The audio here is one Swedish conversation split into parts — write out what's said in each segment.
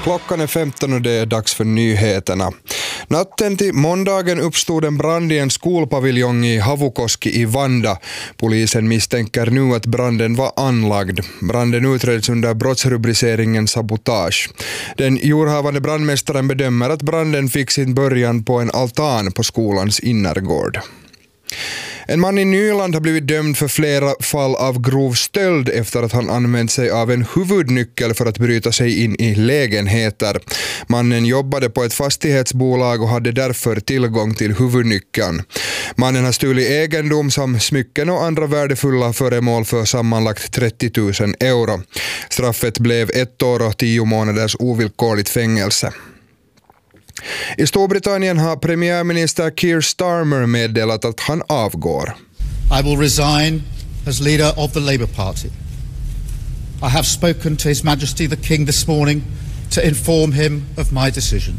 Klockan är 15 och det är dags för nyheterna. Natten till måndagen uppstod en brand i en skolpaviljong i Havukoski i Vanda. Polisen misstänker nu att branden var anlagd. Branden utreds under brottsrubriceringen sabotage. Den jourhavande brandmästaren bedömer att branden fick sin början på en altan på skolans innergård. En man i Nyland har blivit dömd för flera fall av grov stöld efter att han använt sig av en huvudnyckel för att bryta sig in i lägenheter. Mannen jobbade på ett fastighetsbolag och hade därför tillgång till huvudnyckeln. Mannen har stulit egendom som smycken och andra värdefulla föremål för sammanlagt 30 000 euro. Straffet blev 1 år och 10 månaders ovillkorligt fängelse. I Storbritannien har premiärminister Keir Starmer meddelat att han avgår. I will resign as leader of the Labour Party. I have spoken to His Majesty the King this morning to inform him of my decision.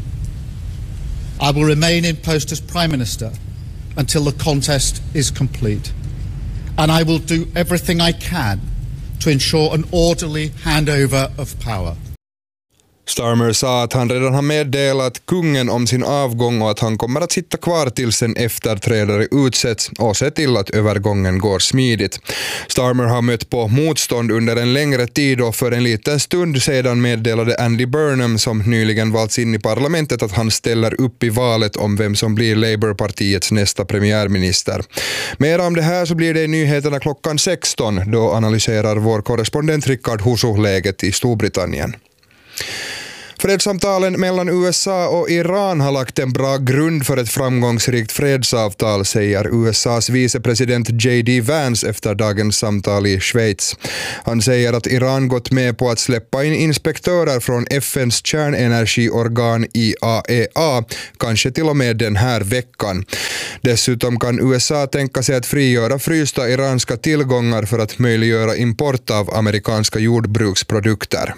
I will remain in post as Prime Minister until the contest is complete. And I will do everything I can to ensure an orderly handover of power. Starmer sa att han redan har meddelat kungen om sin avgång och att han kommer att sitta kvar tills en efterträdare utsätts och se till att övergången går smidigt. Starmer har mött på motstånd under en längre tid och för en liten stund sedan meddelade Andy Burnham, som nyligen valts in i parlamentet, att han ställer upp i valet om vem som blir Labour-partiets nästa premiärminister. Mer om det här så blir det i nyheterna klockan 16. Då analyserar vår korrespondent Rickard Husu läget i Storbritannien. Fredssamtalen mellan USA och Iran har lagt en bra grund för ett framgångsrikt fredsavtal, säger USAs vicepresident J.D. Vance efter dagens samtal i Schweiz. Han säger att Iran gått med på att släppa in inspektörer från FNs kärnenergiorgan IAEA, kanske till och med den här veckan. Dessutom kan USA tänka sig att frigöra frysta iranska tillgångar för att möjliggöra import av amerikanska jordbruksprodukter.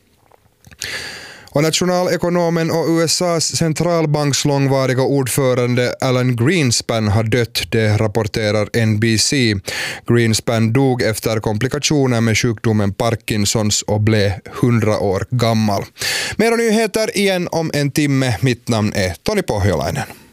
Och nationalekonomen och USAs centralbanks långvariga ordförande Alan Greenspan har dött, det rapporterar NBC. Greenspan dog efter komplikationer med sjukdomen Parkinsons och blev 100 år gammal. Mera nyheter igen om en timme. Mitt namn är Toni Pohjolainen.